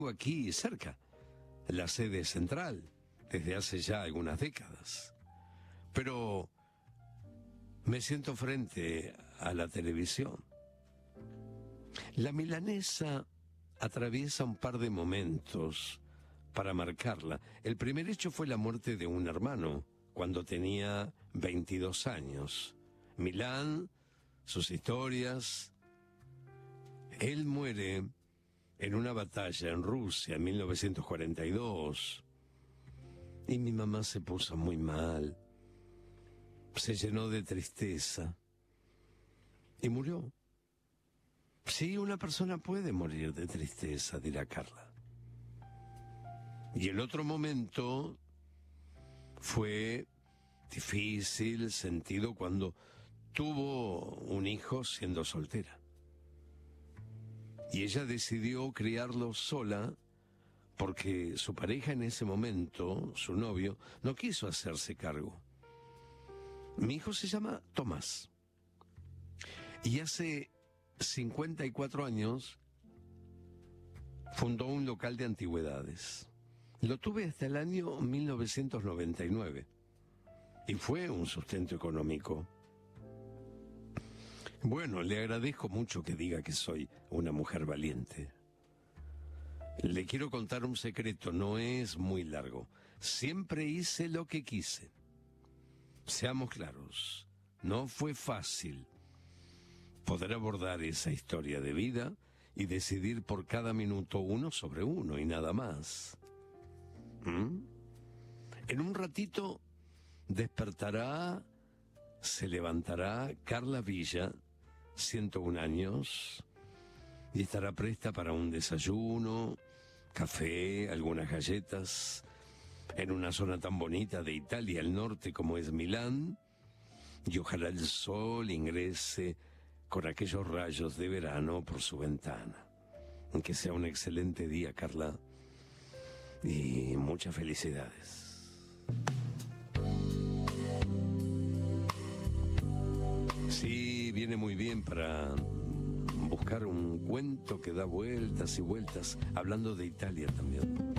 aquí cerca, la sede central, desde hace ya algunas décadas. Pero me siento frente a la televisión. La milanesa atraviesa un par de momentos para marcarla. El primer hecho fue la muerte de un hermano, cuando tenía 22 años. Milán, sus historias. Él muere en una batalla en Rusia en 1942. Y mi mamá se puso muy mal. Se llenó de tristeza. Y murió. Sí, una persona puede morir de tristeza, dirá Carla. Y el otro momento fue difícil, sentido, cuando tuvo un hijo siendo soltera. Y ella decidió criarlo sola porque su pareja en ese momento, su novio, no quiso hacerse cargo. Mi hijo se llama Tomás. Y hace 54 años fundó un local de antigüedades. Lo tuve hasta el año 1999 y fue un sustento económico. Bueno, le agradezco mucho que diga que soy una mujer valiente. Le quiero contar un secreto, no es muy largo. Siempre hice lo que quise. Seamos claros, no fue fácil poder abordar esa historia de vida y decidir por cada minuto uno sobre uno y nada más. En un ratito despertará, se levantará Carla Villa, 101 años, y estará presta para un desayuno, café, algunas galletas, en una zona tan bonita de Italia, el norte como es Milán, y ojalá el sol ingrese con aquellos rayos de verano por su ventana. Que sea un excelente día, Carla, y muchas felicidades. Sí, viene muy bien para buscar un cuento que da vueltas y vueltas, hablando de Italia también.